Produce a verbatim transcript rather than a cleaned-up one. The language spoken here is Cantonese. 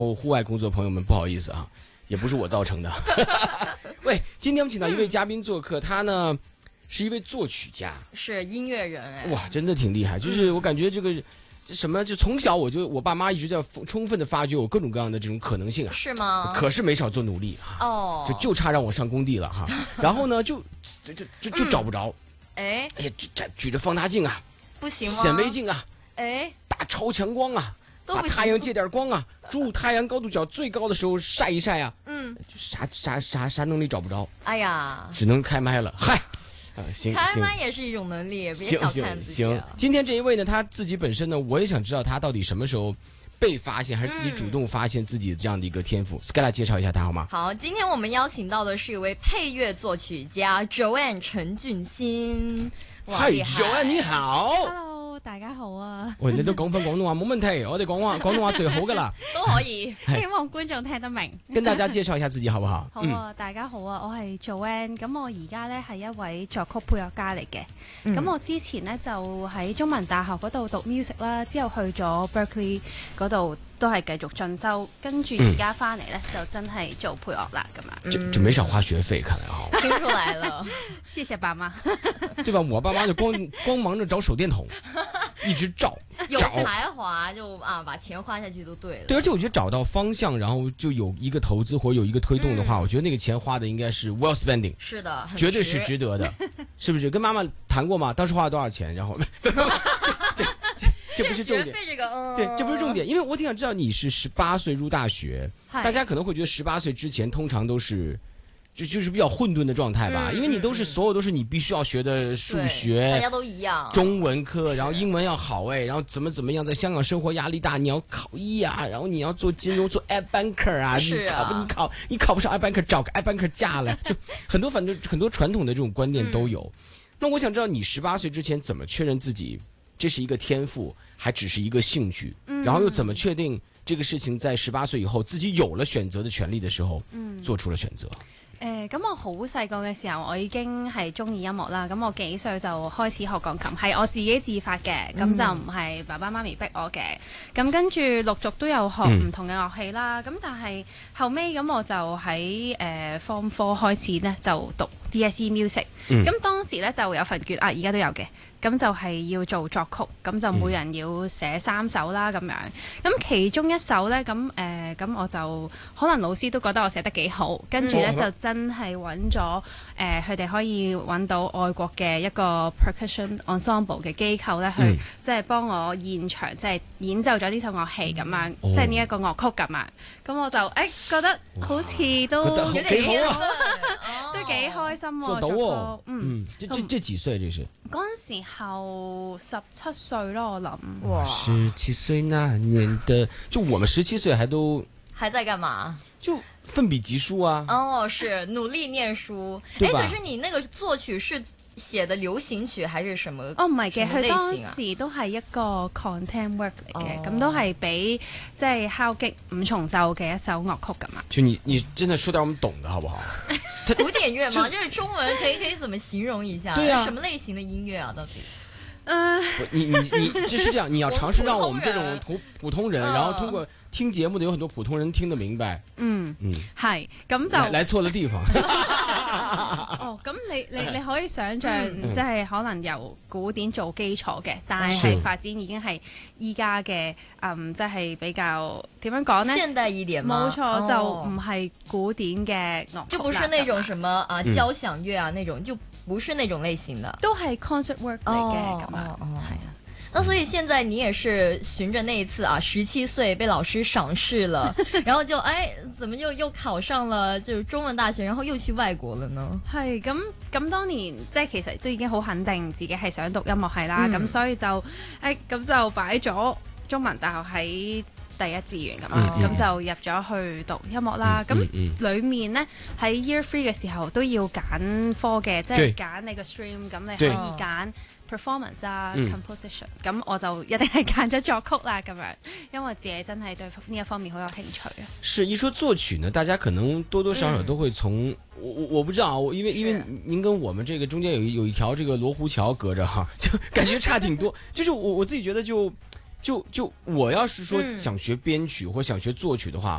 哦，户外工作朋友们，不好意思啊，也不是我造成的。喂，今天我们请到一位嘉宾做客，他呢是一位作曲家， 是音乐人哎， 哇，真的挺厉害。就是我感觉这个这什么，就从小我就我爸妈一直在充分的发掘我各种各样的这种可能性啊。 是吗？ 可是没少做努力啊。 哦， 就就差让我上工地了哈。然后呢，就就就就就找不着。 哎、 哎呀，这举着放大镜啊， 不行吗？ 显微镜啊， 哎， 大超强光啊。把都不行太阳借点光啊，中午太阳高度角最高的时候晒一晒啊， 嗯， 啥啥啥啥能力找不着， 哎呀， 只能开麦了。嗨，啊，行开行麦也是一种能力，别行小看自己、 行行啊。， 今天这一位呢，他自己本身呢，我也想知道他到底什么时候被发现，还是自己主动发现自己的这样的一个天赋。Skyla 介绍一下他好吗？ 好，今天我们邀请到的是一位配乐作曲家 Joanne 陈俊欣。哇， 嗨厉害 ，Joanne 你好。 Hello，大家好啊！ 喂，你都講翻廣東話冇問題，我哋廣話廣東話最好噶啦。 都可以。 希望觀眾聽得明。 跟大家介紹一下自己好不好？ 好啊，大家好啊，我係 Joanne，咁我而家咧係一位作曲配樂家嚟嘅。咁、 嗯我之前咧就喺中文大學嗰度讀 music 啦，之後去咗 Berkeley 嗰度都係繼續進修，跟住而家翻嚟咧就真係做配樂啦咁樣。 這這沒少花學費，看來哈。 聽出來了， 謝謝爸媽。 對吧？我爸媽就光光忙着找手電筒，一直照有找。 才華就啊，把錢花下去就對了。 對，而且我覺得找到方向，然後就有一個投資或者有一個推動的話， 嗯我覺得那個錢花的應該是 well spending， 是的，很絕對是值得的，是不是？跟媽媽談過嗎？當時花了多少錢？然後這這這這不是重點。 學費這個，嗯， 對，這不是重點，因為我挺想知道你是十八歲入大學， 係大家可能會覺得十八歲之前通常都是。就就是比較混沌的狀態吧， 嗯因為你都是嗯所有都是你必須要學的數對學， 大家都一樣。 中文課，然後英文要好哎，然後怎麼怎麼樣，在香港生活壓力大，你要考醫啊，然後你要做金融做 i banker 啊， 是你考不啊你考你考不上 i banker，找個 i banker 嫁了，就很多反正很多傳統的這種觀念都有。 嗯、 那我想知道你十八歲之前怎麼確認自己這是一個天賦，還只是一個興趣， 嗯、 然後又怎麼確定這個事情在十八歲以後自己有了選擇的權利的時候， 嗯、 做出了選擇。 誒咁、呃、我好細個嘅時候，我已經係中意音樂啦。咁我幾歲就開始學鋼琴，係我自己自發嘅，咁、嗯、就唔係爸爸媽咪逼我嘅。咁跟住陸續都有學唔同嘅樂器啦。咁、嗯、但係後尾咁我就喺誒、呃、Form Four 開始咧就讀 D S E Music。咁、嗯、當時咧就有份卷啊，而家都有嘅。咁就係要做作曲，咁就每人要寫三首啦咁樣。咁其中一首呢，咁誒咁我就可能老師都覺得我寫得幾好，跟住呢， 嗯、 就真係揾咗誒佢哋可以揾到外國嘅一個 percussion ensemble 嘅機構呢，去、嗯、即係幫我現場即係演奏咗呢首樂器咁樣， 哦、 即係呢一個樂曲咁樣。咁我就誒、欸、覺得好似都覺得幾好啊， 都幾開心喎、啊。 做到喎、啊， 嗯， 這這這幾歲這是？ 嗰陣時候十七歲咯，我諗。 哇！十七歲那年的，就我們十七歲還都還在幹嘛？ 就奮筆疾書啊！ 哦，是努力念書。哎，可是你那個作曲是寫的流行曲還是什麼？ 哦，唔係嘅，佢當啊、 時都係一個 content work 嚟嘅，咁、哦、都係俾即係敲擊五重奏嘅一首樂曲咁嘛。 就你你真的說點我們懂的好不好？ 古典樂嘛，就是中文可以可以怎麼形容一下？ 對啊， 什麼類型的音樂啊？到底？ 嗯， 你你你，這是這樣，你要嘗試讓我們這種普普通人，然後通過聽節目的有很多普通人聽得明白。 嗯嗯，係咁就來，來錯了地方。 哦，咁你你你可以想象，即係可能由古典做基礎嘅，但係係發展已經係依家嘅，嗯，即係比較點樣講呢？ 現代一點嘛， 冇錯，就唔係古典嘅樂曲， 就不是那種什麼啊交響樂啊那種就。不是那種類型的， 都係 concert work 嚟嘅咁樣，係啊。 那所以現在你也是循着那一次啊，十七歲被老師賞識了，然後就哎，怎麼就又考上了就是中文大學，然後又去外國了呢？ 係咁咁，當年即係其實都已經好肯定自己係想讀音樂系啦，咁、嗯、所以就誒咁、哎、就擺咗中文大學喺第一志願咁啊，咁、嗯、就入咗去讀音樂啦。咁、嗯、裡面呢，喺 Year Three 嘅時候都要揀科嘅，即係揀你個 stream，咁你可以揀 performance 啊、嗯、composition。咁我就一定係揀咗作曲啦，咁樣，因為自己真係對呢一方面好有興趣啊。 是一說作曲呢，大家可能多多少少都會從、嗯、我我我不知道，因為因為您跟我們這個中間有一有一條這個羅湖橋隔着哈，就感覺差挺多。就是我我自己覺得就。 就就我要是说嗯想学编曲或想学作曲的话，